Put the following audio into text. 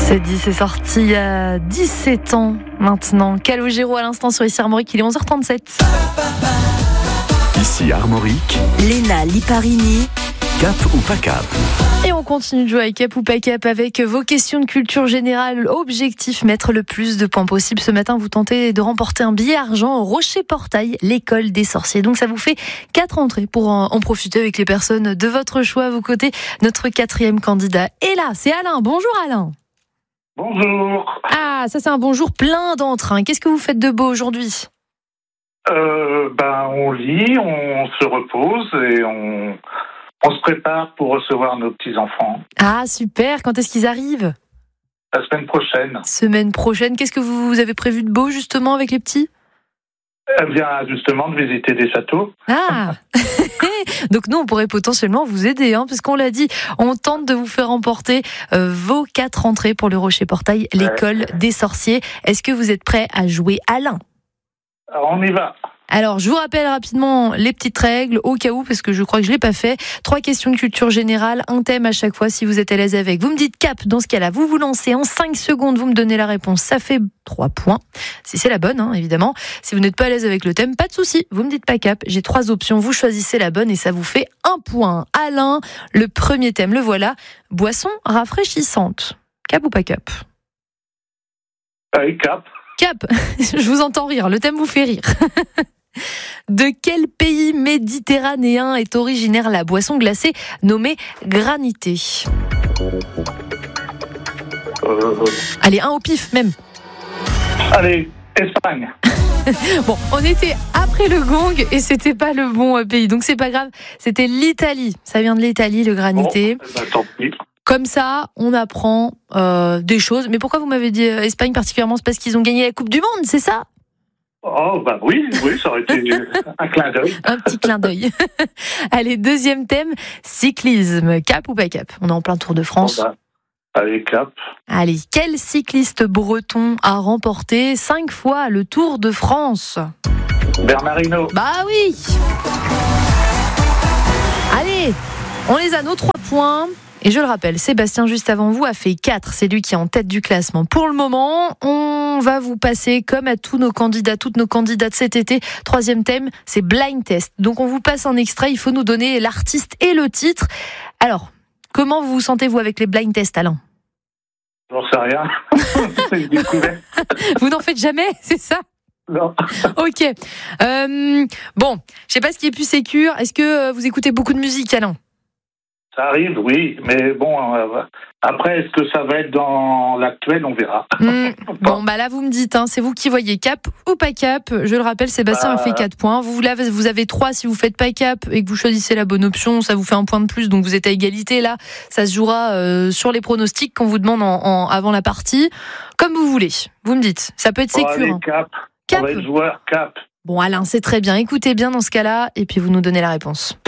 C'est dit, c'est sorti il y a 17 ans maintenant. Calogero à l'instant sur ici Armorique, il est 11h37. Ici Armorique, Léna Liparini, cap ou pas cap? Et on continue de jouer avec Cap ou pas Cap avec vos questions de culture générale. Objectif, mettre le plus de points possible. Ce matin, vous tentez de remporter un billet argent au Rocher Portail, l'école des sorciers. Donc ça vous fait 4 entrées pour en profiter avec les personnes de votre choix. À vos côtés, notre 4e candidat. Et là, c'est Alain. Bonjour Alain. Bonjour. Ah, ça c'est un bonjour plein d'entrain. Qu'est-ce que vous faites de beau aujourd'hui ? On lit, on se repose et on se prépare pour recevoir nos petits-enfants. Ah, super. Quand est-ce qu'ils arrivent ? La semaine prochaine. Semaine prochaine. Qu'est-ce que vous avez prévu de beau justement avec les petits ? Elle vient justement de visiter des châteaux. Ah. Donc nous, on pourrait potentiellement vous aider, parce qu'on l'a dit, on tente de vous faire remporter vos 4 entrées pour le Rocher Portail, l'école des sorciers. Est-ce que vous êtes prêt à jouer, Alain ? Alors on y va. Alors, je vous rappelle rapidement les petites règles, au cas où, parce que je crois que je ne l'ai pas fait. 3 questions de culture générale, un thème à chaque fois, si vous êtes à l'aise avec. Vous me dites cap, dans ce cas-là, vous vous lancez en 5 secondes, vous me donnez la réponse, ça fait 3 points. Si c'est la bonne, évidemment. Si vous n'êtes pas à l'aise avec le thème, pas de souci, vous me dites pas cap. J'ai 3 options, vous choisissez la bonne et ça vous fait 1 point. Alain, le premier thème, le voilà. Boisson rafraîchissante. Cap ou pas cap ? Allez, cap. Cap, je vous entends rire, le thème vous fait rire. De quel pays méditerranéen est originaire la boisson glacée nommée granité ? Allez, un au pif même. Allez, Espagne. Bon, on était après le gong et c'était pas le bon pays, donc c'est pas grave. C'était l'Italie. Ça vient de l'Italie, le granité. Bon, tant pis. Comme ça, on apprend des choses. Mais pourquoi vous m'avez dit Espagne particulièrement ? C'est parce qu'ils ont gagné la Coupe du Monde, c'est ça ? Oh, oui, ça aurait été un clin d'œil. Un petit clin d'œil. Allez, deuxième thème, cyclisme. Cap ou pas cap ? On est en plein Tour de France. Allez, cap. Allez, quel cycliste breton a remporté 5 fois le Tour de France ? Bernard Hinault. Bah oui ! Allez, on les a, nos 3 points. Et je le rappelle, Sébastien, juste avant vous, a fait 4. C'est lui qui est en tête du classement. Pour le moment, on va vous passer, comme à tous nos candidats, toutes nos candidates cet été, 3e thème, c'est blind test. Donc on vous passe un extrait, il faut nous donner l'artiste et le titre. Alors, comment vous vous sentez, vous, avec les blind tests, Alain ? J'en sais rien. C'est une découverte. Vous n'en faites jamais, c'est ça ? Non. Ok. Bon, je sais pas ce qui est plus sécure. Est-ce que vous écoutez beaucoup de musique, Alain ? Ça arrive, oui, mais bon, après, est-ce que ça va être dans l'actuel, on verra. Bon, bah là, vous me dites, c'est vous qui voyez cap ou pas cap. Je le rappelle, Sébastien a fait 4 points. Vous avez 3 si vous faites pas cap et que vous choisissez la bonne option, ça vous fait 1 point de plus, donc vous êtes à égalité. Là, ça se jouera sur les pronostics qu'on vous demande avant la partie. Comme vous voulez, vous me dites. Ça peut être sécure. Allez, cap. On va être joueur, cap. Bon, Alain, c'est très bien. Écoutez bien dans ce cas-là et puis vous nous donnez la réponse.